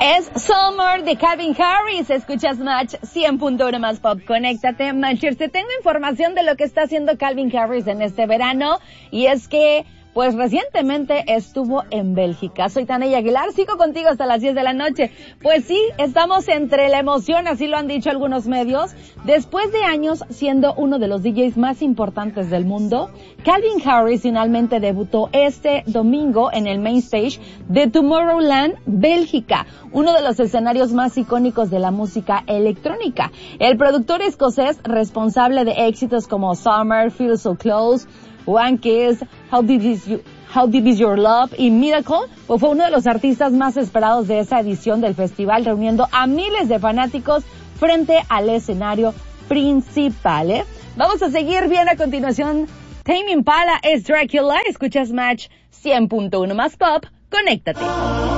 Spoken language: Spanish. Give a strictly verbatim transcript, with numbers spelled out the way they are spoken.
Es Summer de Calvin Harris. Escuchas Match cien punto uno más pop. Conéctate, Matchers. Te tengo información de lo que está haciendo Calvin Harris en este verano. Y es que, pues recientemente estuvo en Bélgica. Soy Tania Aguilar, sigo contigo hasta las diez de la noche. Pues sí, estamos entre la emoción, así lo han dicho algunos medios. Después de años siendo uno de los D Js más importantes del mundo, Calvin Harris finalmente debutó este domingo en el main stage de Tomorrowland, Bélgica, uno de los escenarios más icónicos de la música electrónica. El productor escocés, responsable de éxitos como Summer, Feel So Close, One Kiss, How Deep Is You, How Deep Is Your Love y Miracle, pues fue uno de los artistas más esperados de esa edición del festival, reuniendo a miles de fanáticos frente al escenario principal, ¿eh? Vamos a seguir bien a continuación. Tame Impala es Dracula. Escuchas Match cien punto uno más pop. Conéctate.